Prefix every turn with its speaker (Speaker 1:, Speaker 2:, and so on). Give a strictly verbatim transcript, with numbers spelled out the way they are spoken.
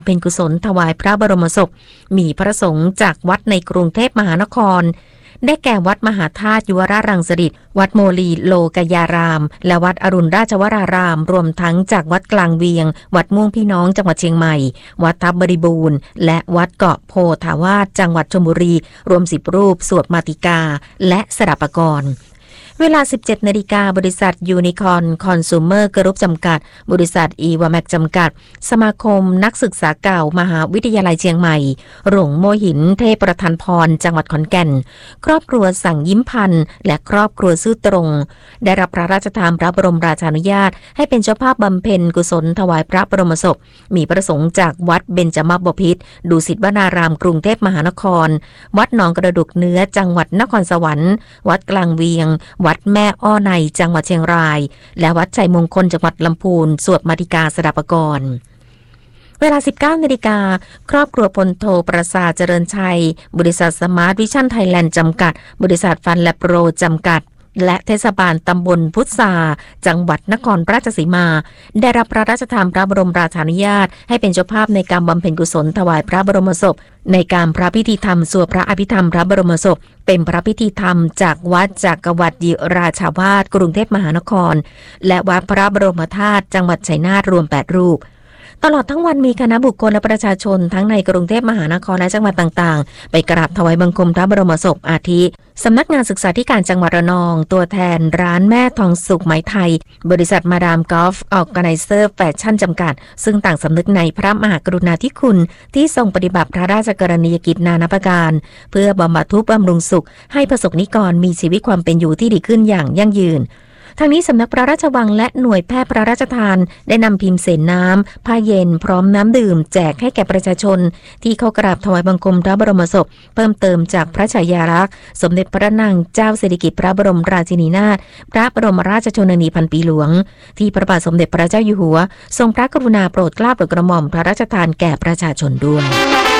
Speaker 1: เป็นกุศลถวายพระบรมศพมีพระสงฆ์จากวัดในกรุงเทพมหานครได้แก่วัดมหาธาตุยุวราชรังสฤษฎ์วัดโมลีโลกยารามและวัดอรุณราชวรารามรวมทั้งจากวัดกลางเวียงวัดม่วงพี่น้องจังหวัดเชียงใหม่วัดทับบริบูรณ์และวัดเกาะโพธาวาสจังหวัดชลบุรีรวมสิบรูปสวดมาติกาและสดับปกรณ์เวลา สิบเจ็ดนาฬิกา บริษัทยูนิคอร์นคอน sumer กรุ๊ปจำกัดบริษัทอีวาแมกจำกัดสมาคมนักศึกษาเก่ามหาวิทยาลัยเชียงใหม่หลวงโมหินเทพประธานพรจังหวัดขอนแก่นครอบครัวสั่งยิ้มพันธ์และครอบครัวซื่อตรงได้รับพระราชทานพระบรมราชานุญาตให้เป็นเจ้าภาพบำเพ็ญกุศลถวายพระบรมศพมีประสงค์จากวัดเบญจมบพิตรดุสิตวนารามกรุงเทพมหานครวัดหนองกระดูกเนื้อจังหวัดนครสวรรค์วัดกลางเวียงวัดแม่อ้อในจังหวัดเชียงรายและวัดชัยมงคลจังหวัดลำพูนสวดมาติกาสดับปกรณ์เวลา สิบเก้านาฬิกา ครอบครัวพลโทประสาเจริญชัยบริษัทสมาร์ทวิชั่นไทยแลนด์จำกัดบริษัทฟันแลบโปรจำกัดและเทศบาลตำบลพุทธาจังหวัดนครราชสีมาได้รับพระราชทานพระบรมราชานุญาตให้เป็นเจ้าภาพในการบำเพ็ญกุศลถวายพระบรมศพในการพระพิธีธรรมสวดพระอภิธรรมพระบรมศพเป็นพระพิธีธรรมจากวัดจักรวรรดิราชาวาสกรุงเทพมหานครและวัดพระบรมธาตุจังหวัดชัยนาทรวมแปดรูปตลอดทั้งวันมีคณะบุคคลและประชาชนทั้งในกรุงเทพมหานครและจังหวัดต่างๆไปกราบถวายบังคมพระบรมศพอาทิสำนักงานศึกษาธิการจังหวัดระนองตัวแทนร้านแม่ทองสุขไหมไทยบริษัทมาดามกอล์ฟออร์แกไนเซอร์แฟชั่นจำกัดซึ่งต่างสำนึกในพระมหากรุณาธิคุณที่ทรงปฏิบัติพระราชกรณียกิจนานาประการเพื่อบำบัดทุกข์บำรุงสุขให้ประสบนิกรมีชีวิตความเป็นอยู่ที่ดีขึ้นอย่างยั่งยืนทางนี้สำนักพระราชวังและหน่วยแพทย์พระราชทานได้นำพิมพ์เสนน้ำผ้าเย็นพร้อมน้ำดื่มแจกให้แก่ประชาชนที่เข้ากราบถวายบังคมพระบรมศพเพิ่มเติมจากพระฉายาลักษณ์สมเด็จพระนางเจ้าสิริกิติ์พระบรมราชินีนาถพระบรมราชชนนีพันปีหลวงที่พระบาทสมเด็จพระเจ้าอยู่หัวทรงพระกรุณาโปรดเกล้าโปรดกระหม่อมพระราชทานแก่ประชาชนด้วย